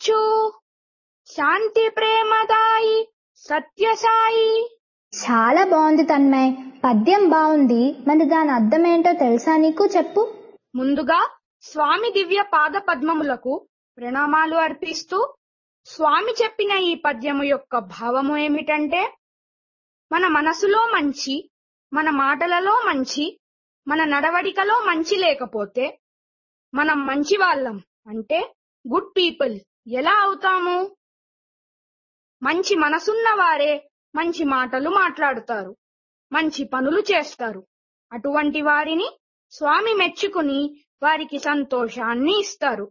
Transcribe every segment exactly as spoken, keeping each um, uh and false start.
మెచ్చు శాంతి ప్రేమదాయి సత్యసాయి. చాలా బాగుంది తన్మయ్, పద్యం బాగుంది. మరి దాని అర్థం ఏంటో తెలుసా నీకు? చెప్పు. ముందుగా స్వామి దివ్య పాద పద్మములకు ప్రణామాలు అర్పిస్తూ స్వామి చెప్పిన ఈ పద్యము యొక్క భావము ఏమిటంటే, మన మనసులో మంచి, మన మాటలలో మంచి, మన నడవడికలో మంచి లేకపోతే మనం మంచి వాళ్ళం అంటే గుడ్ పీపుల్ ఎలా అవుతాము? మంచి మనసున్న వారే మంచి మాటలు మాట్లాడుతారు, మంచి పనులు చేస్తారు. అటువంటి వారిని స్వామి మెచ్చుకుని వారికి సంతోషాన్ని ఇస్తారు.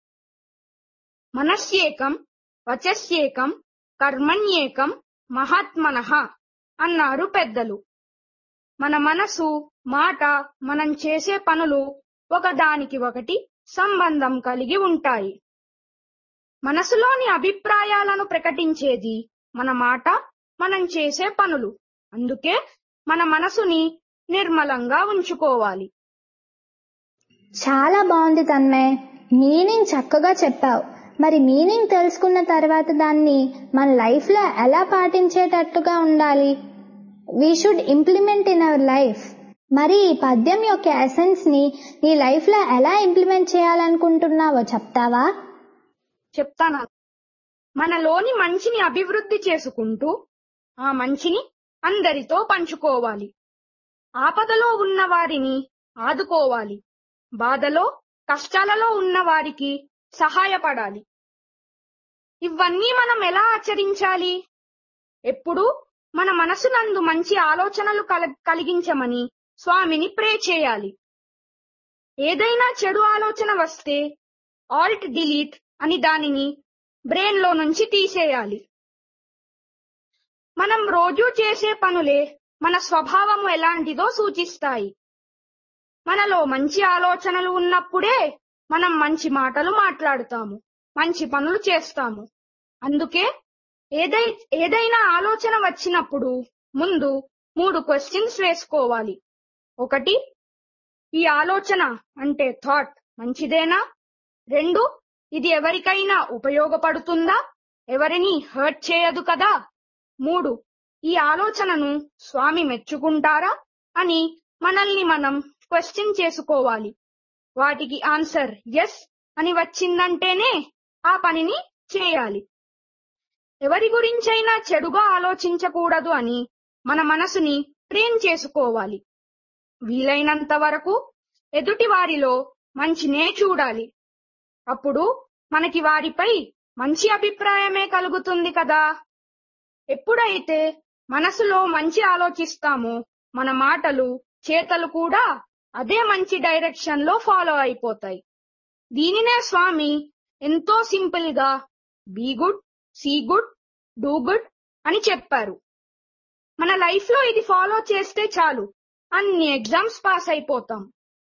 మనస్యేకం వచస్యేకం కర్మణ్యేకం మహాత్మనః అన్నారు పెద్దలు. మన మనసు, మాట, మనం చేసే పనులు ఒకదానికి ఒకటి సంబంధం కలిగి ఉంటాయి. మనసులోని అభిప్రాయాలను ప్రకటించేది మన మాట, మనం చేసే పనులు. అందుకే మన మనసుని నిర్మలంగా ఉంచుకోవాలి. చాలా బాగుంది తన్మయ్, మీనింగ్ చక్కగా చెప్పావు. మరి మీనింగ్ తెలుసుకున్న తర్వాత దాన్ని మన లైఫ్ లో ఎలా పాటించేటట్టుగా ఉండాలి? We should implement in our life. మరి ఈ పద్యం యొక్క ఎసెన్స్ ని నీ లైఫ్ లో ఎలా ఇంప్లిమెంట్ చేయాలనుకుంటున్నావో చెప్తావా? చెప్తాను. మనలోని మంచిని అభివృద్ధి చేసుకుంటూ ఆ మంచిని అందరితో పంచుకోవాలి. ఆపదలో ఉన్న వారిని ఆదుకోవాలి. బాధలో, కష్టాలలో ఉన్న వారికి సహాయపడాలి. ఇవన్నీ మనం ఎలా ఆచరించాలి? ఎప్పుడు మన మనసునందు మంచి ఆలోచనలు కలిగించమని స్వామిని ప్రే చేయాలి. ఏదైనా చెడు ఆలోచన వస్తే ఆల్ట్ డిలీట్ అని దానిని బ్రెయిన్ లో నుంచి తీసేయాలి. మనం రోజూ చేసే పనులే మన స్వభావము ఎలాంటిదో సూచిస్తాయి. మనలో మంచి ఆలోచనలు ఉన్నప్పుడే మనం మంచి మాటలు మాట్లాడుతాము, మంచి పనులు చేస్తాము. అందుకే ఏదై ఏదైనా ఆలోచన వచ్చినప్పుడు ముందు మూడు క్వశ్చన్స్ వేసుకోవాలి. ఒకటి, ఈ ఆలోచన అంటే థాట్ మంచిదేనా? రెండు, ఇది ఎవరికైనా ఉపయోగపడుతుందా? ఎవరిని హర్ట్ చేయదు కదా? మూడు, ఈ ఆలోచనను స్వామి మెచ్చుకుంటారా అని మనల్ని మనం క్వశ్చన్ చేసుకోవాలి. వాటికి ఆన్సర్ ఎస్ అని వచ్చిందంటేనే ఆ పనిని చేయాలి. ఎవరి గురించైనా చెడుగా ఆలోచించకూడదు అని మన మనసుని ట్రైన్ చేసుకోవాలి. వీలైనంత వరకు ఎదుటి వారిలో మంచినే చూడాలి. అప్పుడు మనకి వారిపై మంచి అభిప్రాయమే కలుగుతుంది కదా. ఎప్పుడైతే మనసులో మంచి ఆలోచిస్తామో మన మాటలు, చేతలు కూడా అదే మంచి డైరెక్షన్ లో ఫాలో అయిపోతాయి. దీనినే స్వామి ఎంతో సింపుల్ గా be good, see good, do good అని చెప్పారు. మన లైఫ్ లో ఇది ఫాలో చేస్తే చాలు, అన్ని ఎగ్జామ్స్ పాస్ అయిపోతాం.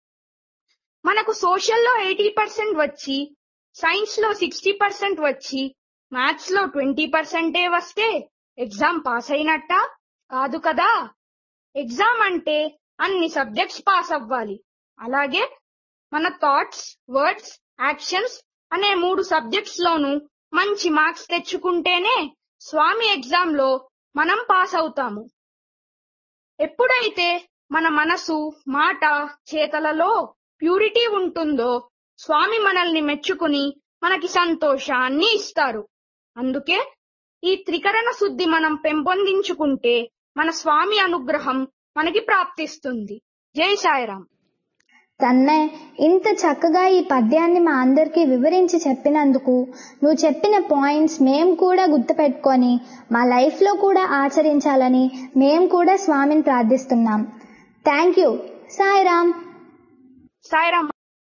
మనకు సోషల్లో ఎయిటీ పర్సెంట్ వచ్చి, సైన్స్ లో సిక్స్టీ పర్సెంట్ వచ్చి, మ్యాథ్స్ లో ట్వంటీ పర్సెంటే వస్తే ఎగ్జామ్ పాస్ అయినట్టా? కాదు కదా. ఎగ్జామ్ అంటే అన్ని సబ్జెక్ట్స్ పాస్ అవ్వాలి. అలాగే మన థాట్స్, వర్డ్స్, యాక్షన్స్ అనే మూడు సబ్జెక్ట్స్ లోనూ మంచి మార్క్స్ తెచ్చుకుంటేనే స్వామి ఎగ్జామ్ లో మనం పాస్ అవుతాము. ఎప్పుడైతే మన మనసు, మాట, చేతలలో ప్యూరిటీ ఉంటుందో స్వామి మనల్ని మెచ్చుకుని మనకి సంతోషాన్ని ఇస్తారు. అందుకే ఈ త్రికరణ శుద్ధి మనం పెంపొందించుకుంటే మన స్వామి అనుగ్రహం మనకి ప్రాప్తిస్తుంది. జై సాయిరాం. తన్మయ్, ఇంత చక్కగా ఈ పద్యాన్ని మా అందరికీ వివరించి చెప్పినందుకు, నువ్వు చెప్పిన పాయింట్స్ మేము కూడా గుర్తుపెట్టుకొని మా లైఫ్ లో కూడా ఆచరించాలని మేము కూడా స్వామిని ప్రార్థిస్తున్నాం. Thank you. సాయిరాం. సాయిరాం.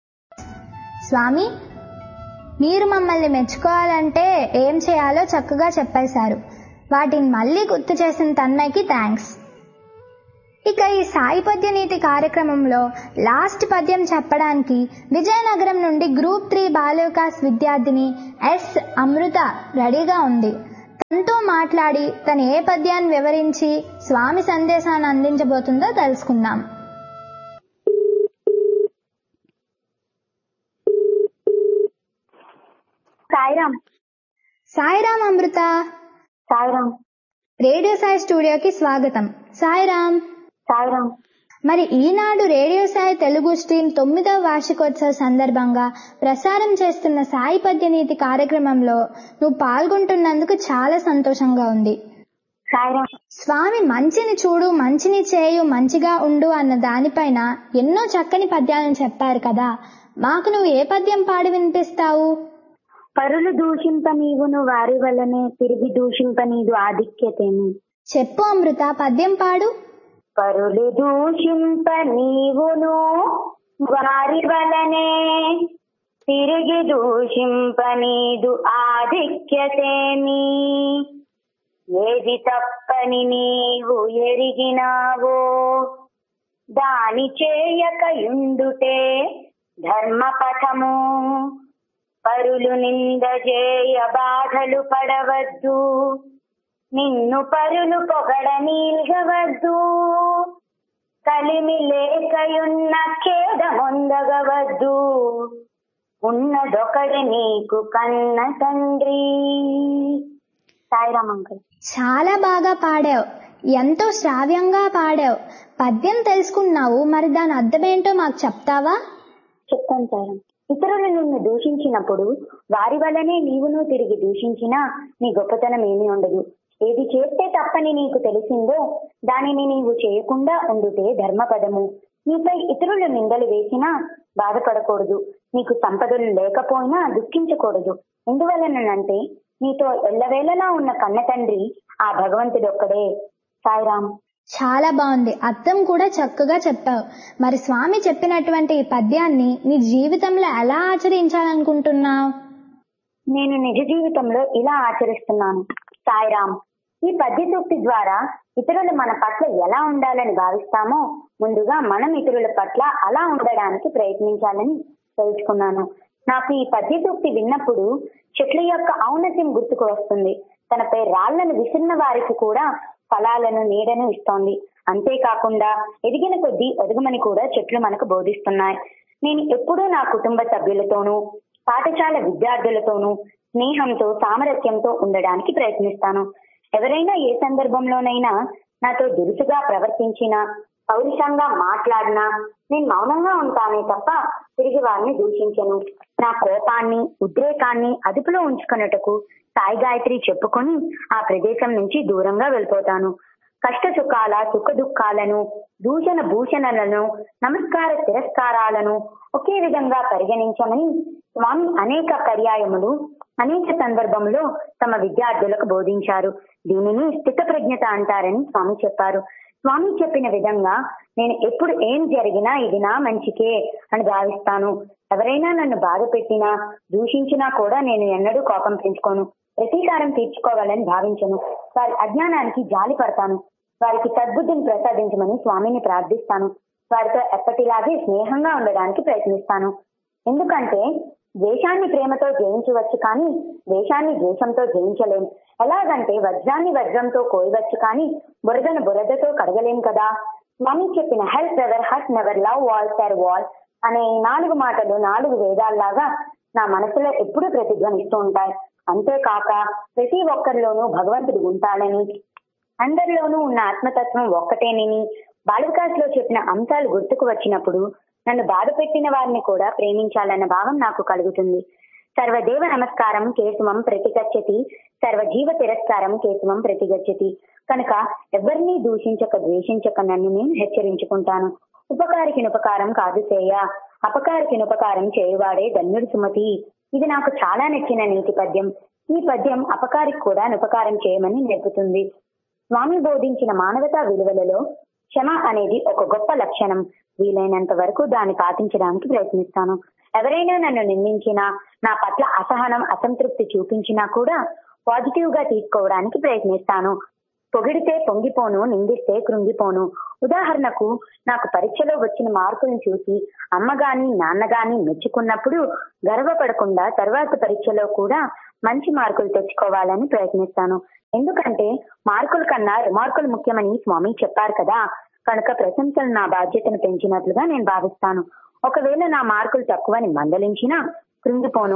స్వామి, మీరు మమ్మల్ని మెచ్చుకోవాలంటే ఏం చేయాలో చక్కగా చెప్పేశారు. వాటిని మళ్ళీ గుర్తు చేసిన తన్మయ్కి థ్యాంక్స్. ఇక ఈ సాయి పద్య నీతి కార్యక్రమంలో లాస్ట్ పద్యం చెప్పడానికి విజయనగరం నుండి గ్రూప్ త్రీ బాలవికాస్ విద్యార్థిని ఎస్ అమృత రెడీగా ఉంది. తనతో మాట్లాడి తను ఏ పద్యాన్ని వివరించి స్వామి సందేశాన్ని అందించబోతుందో తెలుసుకుందాం. సాయిరామ్. సాయిరామ్ అమృత. సాయిరామ్. రేడియో సాయి స్టూడియోకి స్వాగతం. సాయిరామ్. సాయిరామ్. మరి ఈనాడు రేడియో సాయి తెలుగు స్ట్రీమ్ తొమ్మిదవ వార్షికోత్సవ సందర్భంగా ప్రసారం చేస్తున్న సాయి పద్యనీతి కార్యక్రమంలో నువ్వు పాల్గొంటున్నందుకు చాలా సంతోషంగా ఉంది. సాయిరామ్. స్వామి మంచిని చూడు, మంచిని చేయు, మంచిగా ఉండు అన్న దానిపైన ఎన్నో చక్కని పద్యాలను చెప్పారు కదా, మాకు నువ్వు ఏ పద్యం పాడి వినిపిస్తావు? పరులు దూషింప నీవును వారి వల్లనే తిరిగి దూషింప నీదు ఆధిక్యతేను. చెప్పు అమృత, పద్యం పాడు. పరులు దూషింప నీవును వారి వలనే తిరిగి దూషింప నీదు ఆధిక్యతేని. ఏది తప్పని నీవు ఎరిగినావో దాని చేయకయుండుటే ధర్మపథము. పరులు నిందజేయ బాధలు పడవద్దు, నిన్ను పరులు పొగడ నీల్గవద్దు. కలిమి లేకయున్న ఖేదమొందగవద్దు, ఉన్నదొకడి నీకు కన్న తండ్రి. సాయిరామ్ అంకుల్. చాలా బాగా పాడావు, ఎంతో శ్రావ్యంగా పాడావు. పద్యం తెలుసుకున్నావు, మరి దాని అర్థమేంటో మాకు చెప్తావా? చెప్తాను సాయిరామ్. ఇతరులు నిన్ను దూషించినప్పుడు వారి వల్లనే నీవును తిరిగి దూషించినా నీ గొప్పతనం ఏమీ ఉండదు. ఏది చేస్తే తప్పని నీకు తెలిసిందో దానిని నీవు చేయకుండా ఉండుటే ధర్మపదము. నీపై ఇతరులు నిందలు వేసినా బాధపడకూడదు, నీకు సంపదలు లేకపోయినా దుఃఖించకూడదు. ఎందువలనంటే నీతో ఎల్లవేళలా ఉన్న కన్న తండ్రి ఆ భగవంతుడు ఒక్కడే. సాయిరామ్. చాలా బాగుంది, అర్థం కూడా చక్కగా చెప్పావు. మరి స్వామి చెప్పినటువంటి ఈ పద్యాన్ని నీ జీవితంలో ఎలా ఆచరించాలనుకుంటున్నావు? నేను నిజ జీవితంలో ఇలా ఆచరిస్తున్నాను. సాయిరామ్. ఈ పద్యసూక్తి ద్వారా ఇతరులు మన పట్ల ఎలా ఉండాలని భావిస్తామో ముందుగా మనం ఇతరుల పట్ల అలా ఉండడానికి ప్రయత్నించాలని తెలుసుకున్నాను. నాకు ఈ పద్యసూక్తి విన్నప్పుడు చెట్ల యొక్క ఔన్నత్యం గుర్తుకు వస్తుంది. తనపై రాళ్లను విసిరిన వారికి కూడా ఫలాలను నీడను ఇస్తోంది. అంతేకాకుండా ఎదిగిన కొద్దీ ఎదగమని కూడా చెట్లు మనకు బోధిస్తున్నాయి. నేను ఎప్పుడూ నా కుటుంబ సభ్యులతోనూ పాఠశాల విద్యార్థులతోనూ స్నేహంతో సామరస్యంతో ఉండడానికి ప్రయత్నిస్తాను. ఎవరైనా ఏ సందర్భంలోనైనా నాతో దురుసుగా ప్రవర్తించినా పౌరుషంగా మాట్లాడినా నేను మౌనంగా ఉంటానే తప్ప తిరిగి వారిని దూషించను. నా కోపాన్ని ఉద్రేకాన్ని అదుపులో ఉంచుకున్నట్టుకు సాయి గాయత్రి చెప్పుకొని ఆ ప్రదేశం నుంచి దూరంగా వెళ్ళిపోతాను. కష్ట సుఖాల సుఖ దుఃఖాలను, దూషణ భూషణలను, నమస్కార తిరస్కారాలను ఒకే విధంగా పరిగణించమని స్వామి అనేక పర్యాయములు అనేక సందర్భంలో తమ విద్యార్థులకు బోధించారు. దీనిని స్థిత ప్రజ్ఞత అంటారని స్వామి చెప్పారు. స్వామి చెప్పిన విధంగా నేను ఎప్పుడు ఏం జరిగినా ఇది నా మంచికే అని భావిస్తాను. ఎవరైనా నన్ను బాధ పెట్టినా దూషించినా కూడా నేను ఎన్నడూ కోపం పెంచుకోను. ప్రతీకారం తీర్చుకోవాలని భావించను. వారి అజ్ఞానానికి జాలి పడతాను. వారికి సద్బుద్ధిని ప్రసాదించమని స్వామిని ప్రార్థిస్తాను. వారితో ఎప్పటిలాగే స్నేహంగా ఉండడానికి ప్రయత్నిస్తాను. ఎందుకంటే ద్వేషాన్ని ప్రేమతో జయించవచ్చు కానీ ద్వేషాన్ని ద్వేషంతో జయించలేం. ఎలాగంటే వజ్రాన్ని వజ్రంతో కోయవచ్చు కానీ బురదను బురదతో కడగలేం కదా. స్వామి చెప్పిన help ever hurt never love wall for wall అనే ఈ నాలుగు మాటలు నాలుగు వేదాల్లాగా నా మనసులో ఎప్పుడూ ప్రతిధ్వనిస్తూ ఉంటాయి. అంతేకాక ప్రతి ఒక్కరిలోనూ భగవంతుడు ఉంటాడని, అందరిలోనూ ఉన్న ఆత్మతత్వం ఒక్కటేనని బాలవికాస్ లో చెప్పిన అంశాలు గుర్తుకు వచ్చినప్పుడు నన్ను బాధ పెట్టిన వారిని కూడా ప్రేమించాలన్న భావం నాకు కలుగుతుంది. సర్వదేవ నమస్కారం కేశవం ప్రతిగచ్చతి, సర్వజీవ తిరస్కారం కేశవం ప్రతిగచ్చతి. కనుక ఎవరిని దూషించక ద్వేషించక నన్ను నేను హెచ్చరించుకుంటాను. ఉపకారికి ఉపకారం కాదు చేయ, అపకారికి ఉపకారం చేయువాడే ధన్యుడు సుమతి. ఇది నాకు చాలా నచ్చిన నీతి పద్యం. ఈ పద్యం అపకారికి కూడా ఉపకారం చేయమని నేర్పుతుంది. స్వామి బోధించిన మానవతా విలువలలో క్షమ అనేది ఒక గొప్ప లక్షణం. వీలైనంత వరకు దాన్ని పాటించడానికి ప్రయత్నిస్తాను. ఎవరైనా నన్ను నిందించినా, నా పట్ల అసహనం అసంతృప్తి చూపించినా కూడా పాజిటివ్ గా తీసుకోవడానికి ప్రయత్నిస్తాను. పొగిడితే పొంగిపోను, నిందిస్తే కృంగిపోను. ఉదాహరణకు నాకు పరీక్షలో వచ్చిన మార్కులను చూసి అమ్మగాని నాన్నగాని మెచ్చుకున్నప్పుడు గర్వపడకుండా తర్వాత పరీక్షలో కూడా మంచి మార్కులు తెచ్చుకోవాలని ప్రయత్నిస్తాను. ఎందుకంటే మార్కుల కన్నా రిమార్కులు ముఖ్యమని స్వామి చెప్పారు కదా. కనుక ప్రశంసలు నా బాధ్యతను పెంచినట్లుగా నేను భావిస్తాను. ఒకవేళ నా మార్కులు తక్కువని మందలించినా కృంగిపోను.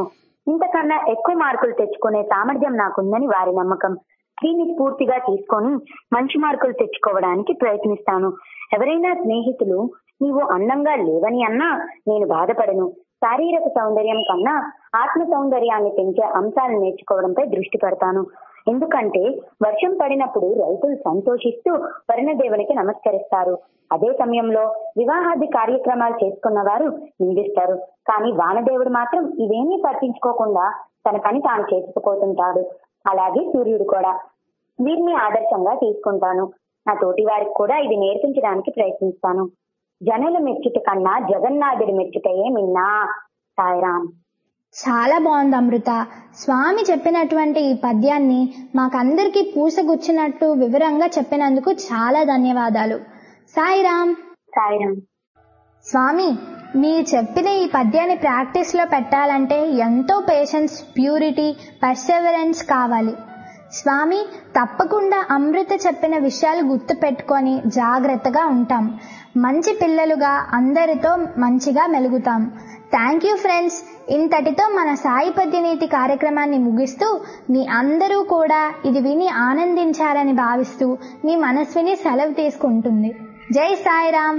ఇంతకన్నా ఎక్కువ మార్కులు తెచ్చుకునే సామర్థ్యం నాకుందని వారి నమ్మకం. దీన్ని స్ఫూర్తిగా తీసుకొని మంచి మార్కులు తెచ్చుకోవడానికి ప్రయత్నిస్తాను. ఎవరైనా స్నేహితులు నీవు అందంగా లేవని అన్నా నేను బాధపడను. శారీరక సౌందర్యం కన్నా ఆత్మ సౌందర్యాన్ని పెంచే అంశాలు నేర్చుకోవడంపై దృష్టి పెడతాను. ఎందుకంటే వర్షం పడినప్పుడు రైతులు సంతోషిస్తూ వరుణదేవునికి నమస్కరిస్తారు. అదే సమయంలో వివాహాది కార్యక్రమాలు చేసుకున్న వారు నిందిస్తారు. కానీ వానదేవుడు మాత్రం ఇవేమీ పట్టించుకోకుండా తన పని తాను చేసుకుపోతుంటాడు. అలాగే సూర్యుడు కూడా. వీరిని ఆదర్శంగా తీసుకుంటాను. నా తోటి వారికి కూడా ఇది నేర్పించడానికి ప్రయత్నిస్తాను. జనుల మెచ్చుట కన్నా జగన్నాథుడి మెచ్చుటయే మిన్నా. సాయిరాం. చాలా బాగుంది అమృత. స్వామి చెప్పినటువంటి ఈ పద్యాన్ని మాకందరికీ పూసగుచ్చినట్టు వివరంగా చెప్పినందుకు చాలా ధన్యవాదాలు. సాయిరాం. సాయిరాం. స్వామి, మీరు చెప్పిన ఈ పద్యాన్ని ప్రాక్టీస్ లో పెట్టాలంటే ఎంతో పేషెన్స్, ప్యూరిటీ, పర్సెవరెన్స్ కావాలి. స్వామి, తప్పకుండా అమృత చెప్పిన విషయాలు గుర్తు పెట్టుకొని జాగ్రత్తగా ఉంటాం. మంచి పిల్లలుగా అందరితో మంచిగా మెలుగుతాం. Thank you friends. ఇంతటితో మన సాయి పద్యనీతి కార్యక్రమాన్ని ముగిస్తూ మీ అందరూ కూడా ఇది విని ఆనందించారని భావిస్తూ మీ మనస్విని సెలవు తీసుకుంటుంది. జై సాయిరాం.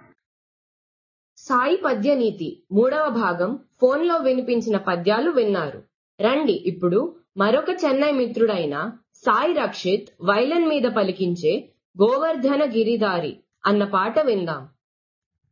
సాయి పద్యనీతి మూడవ భాగం ఫోన్లో వినిపించిన పద్యాలు విన్నారు. రండి ఇప్పుడు మరొక చెన్నై మిత్రుడైన సాయి రక్షిత్ వైలన్ మీద పలికించే గోవర్ధన గిరిధారి అన్న పాట విందాం.